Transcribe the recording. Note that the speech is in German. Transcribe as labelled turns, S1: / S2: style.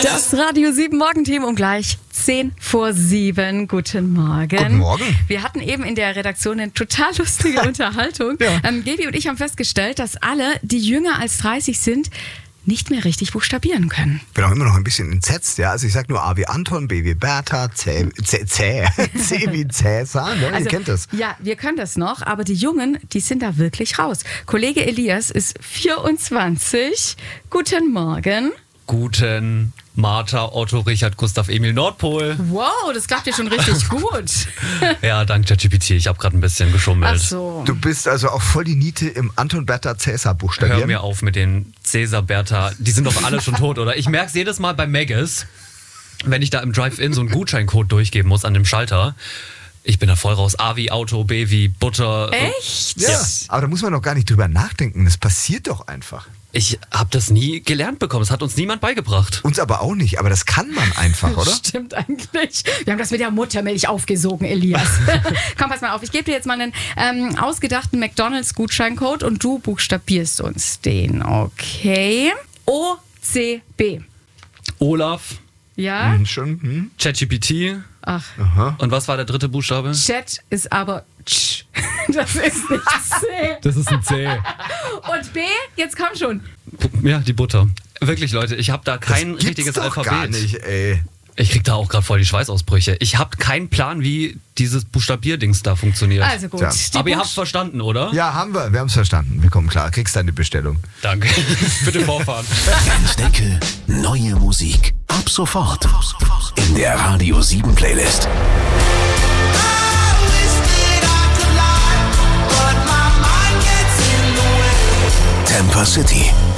S1: Das Radio 7 Morgenteam um gleich 10:10. Guten Morgen.
S2: Guten Morgen.
S1: Wir hatten eben in der Redaktion eine total lustige Unterhaltung.
S2: Ja.
S1: Gaby und ich haben festgestellt, dass alle, die jünger als 30 sind, nicht mehr richtig buchstabieren können.
S2: Bin auch immer noch ein bisschen entsetzt, ja. Also ich sag nur A wie Anton, B wie Bertha, C wie Cäsar, ne? Ihr kennt das.
S1: Ja, wir können das noch, aber die Jungen, die sind da wirklich raus. Kollege Elias ist 24. Guten Morgen.
S3: Guten Martha, Otto, Richard, Gustav, Emil, Nordpol.
S1: Wow, das klappt ja schon richtig gut.
S3: Ja, dank ChatGPT. Ich habe gerade ein bisschen geschummelt.
S1: Ach so.
S2: Du bist also auch voll die Niete im Anton, Bertha, Cäsar buchstabieren.
S3: Hör mir auf mit den Cäsar, Bertha. Die sind doch alle schon tot, oder? Ich merke es jedes Mal bei Megas, wenn ich da im Drive-In so einen Gutscheincode durchgeben muss an dem Schalter. Ich bin da voll raus. A wie Auto, B wie Butter.
S1: Echt?
S2: Ja, aber da muss man doch gar nicht drüber nachdenken. Das passiert doch einfach.
S3: Ich habe das nie gelernt bekommen. Das hat uns niemand beigebracht.
S2: Uns aber auch nicht, aber das kann man einfach, oder?
S1: Stimmt eigentlich. Wir haben das mit der Muttermilch aufgesogen, Elias. Komm, pass mal auf. Ich gebe dir jetzt mal einen ausgedachten McDonalds-Gutscheincode und du buchstabierst uns den. Okay. O-C-B.
S3: Olaf,
S1: Ja?
S2: Schon,
S3: ChatGPT.
S1: Ach,
S3: Und was war der dritte Buchstabe?
S1: Chat ist aber Tsch. Das ist nicht C.
S3: Das ist ein C.
S1: Und B? Jetzt komm schon.
S3: Ja, die Butter. Wirklich, Leute, ich habe da kein
S2: gibt's
S3: richtiges
S2: doch
S3: Alphabet.
S2: gar nicht, ey.
S3: Ich krieg da auch gerade voll die Schweißausbrüche. Ich habe keinen Plan, wie dieses Buchstabierdings da funktioniert.
S1: Also gut.
S2: Tja.
S1: Die
S3: Aber ihr
S1: Buch-
S3: habt's verstanden, oder?
S2: Ja, haben wir. Wir haben es verstanden. Wir kommen klar. Kriegst deine Bestellung.
S3: Danke. Bitte vorfahren.
S4: Dennis Decke, neue Musik. Ab sofort. In der Radio 7 Playlist. Temper City.